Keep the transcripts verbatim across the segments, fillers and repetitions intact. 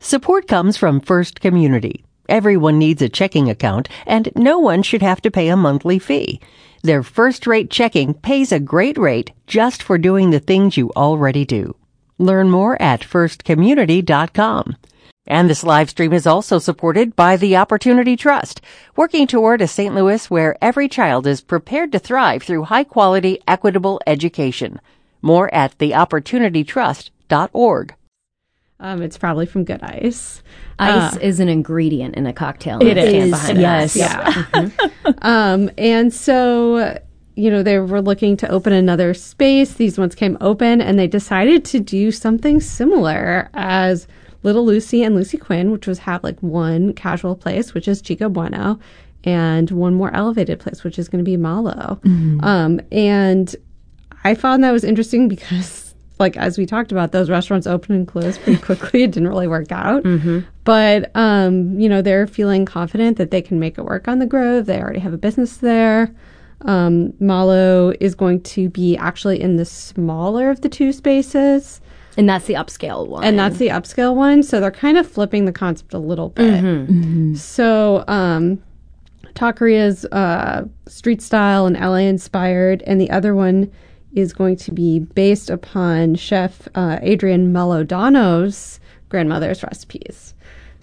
Support comes from First Community. Everyone needs a checking account, and no one should have to pay a monthly fee. Their first-rate checking pays a great rate just for doing the things you already do. Learn more at first community dot com. And this live stream is also supported by the Opportunity Trust, working toward a Saint Louis where every child is prepared to thrive through high-quality, equitable education. More at the opportunity trust dot org. Um, it's probably from Good Ice. Ice uh, is an ingredient in a cocktail. It is, yes. Yeah. mm-hmm. um, and so, you know, they were looking to open another space. These ones came open, and they decided to do something similar as Little Lucy and Lucy Quinn, which was have like one casual place, which is Chico Bueno, and one more elevated place, which is going to be Malo. Mm-hmm. Um, and I found that was interesting because, like, as we talked about, those restaurants opened and closed pretty quickly. It didn't really work out. Mm-hmm. But, um, you know, they're feeling confident that they can make it work on the Grove. They already have a business there. Um, Malo is going to be actually in the smaller of the two spaces. And that's the upscale one. And that's the upscale one. So they're kind of flipping the concept a little bit. Mm-hmm. Mm-hmm. So um, Taqueria's uh, street style and L A inspired. And the other one is going to be based upon Chef uh, Adrian Melodano's grandmother's recipes.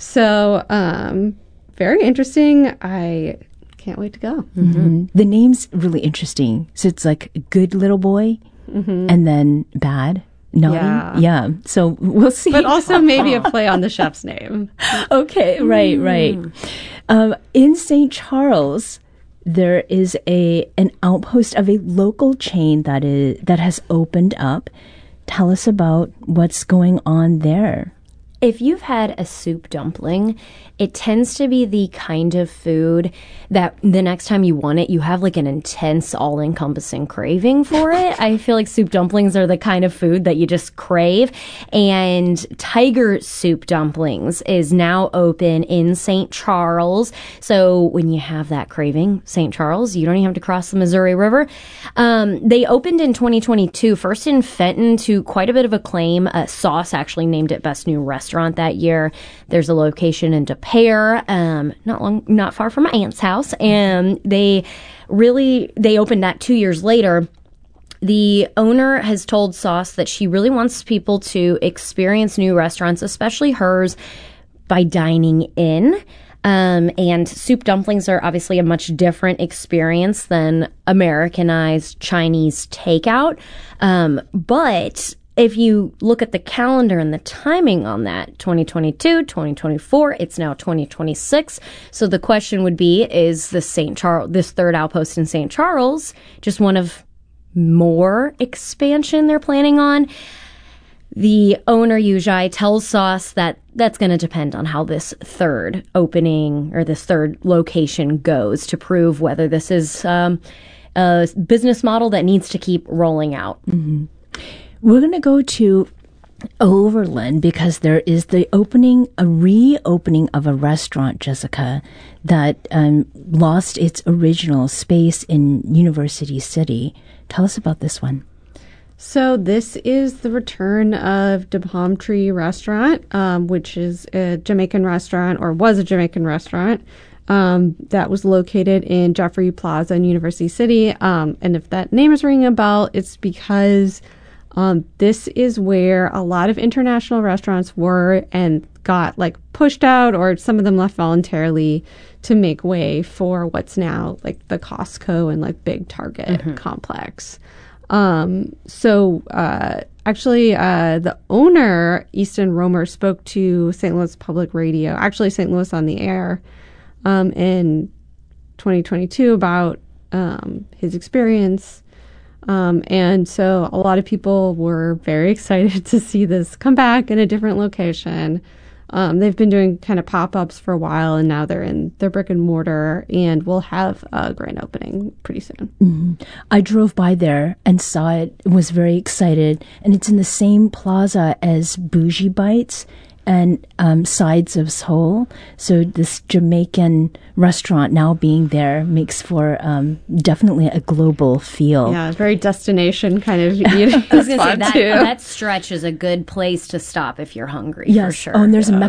So, um, very interesting. I can't wait to go. Mm-hmm. The name's really interesting. So it's like good little boy mm-hmm. and then bad. Naughty. Yeah. yeah. So we'll see. But also maybe a play on the chef's name. Okay. Right, mm. right. Um, in Saint Charles, there is a an outpost of a local chain that is that has opened up. Tell us about what's going on there. If you've had a soup dumpling, it tends to be the kind of food that the next time you want it, you have like an intense, all-encompassing craving for it. I feel like soup dumplings are the kind of food that you just crave. And Tiger Soup Dumplings is now open in Saint Charles. So when you have that craving, Saint Charles, you don't even have to cross the Missouri River. Um, they opened in twenty twenty-two, first in Fenton to quite a bit of acclaim. Uh, Sauce actually named it Best New Restaurant that year. There's a location in De Pere, um, not long, not far from my aunt's house, and they really they opened that two years later. The owner has told Sauce that she really wants people to experience new restaurants, especially hers, by dining in. Um, and soup dumplings are obviously a much different experience than Americanized Chinese takeout, um, but if you look at the calendar and the timing on that, twenty twenty-two, twenty twenty-four, it's now twenty twenty-six. So the question would be, is this Saint Charles, this third outpost in Saint Charles, just one of more expansion they're planning on? The owner, Yujai, tells Sauce that that's going to depend on how this third opening or this third location goes to prove whether this is um, a business model that needs to keep rolling out. Mm-hmm. We're going to go to Overland because there is the opening, a reopening of a restaurant, Jessica, that um, lost its original space in University City. Tell us about this one. So this is the return of the Palm Tree Restaurant, um, which is a Jamaican restaurant, or was a Jamaican restaurant, um, that was located in Jeffrey Plaza in University City. Um, and if that name is ringing a bell, it's because Um, this is where a lot of international restaurants were and got like pushed out, or some of them left voluntarily to make way for what's now like the Costco and like big Target mm-hmm. complex. Um, so uh, actually, uh, the owner, Easton Romer, spoke to Saint Louis Public Radio, actually Saint Louis on the Air, um, in twenty twenty-two about um, his experience. Um, and so a lot of people were very excited to see this come back in a different location. Um, they've been doing kind of pop-ups for a while, and now they're in their brick and mortar, and we'll have a grand opening pretty soon. Mm-hmm. I drove by there and saw it, was very excited, and it's in the same plaza as Bougie Bites and um, Sides of Soul. So this Jamaican restaurant now being there makes for um, definitely a global feel. Yeah, very destination kind of eating. I was going to say, that, that stretch is a good place to stop if you're hungry, yes. for sure. Oh, and there's yeah. a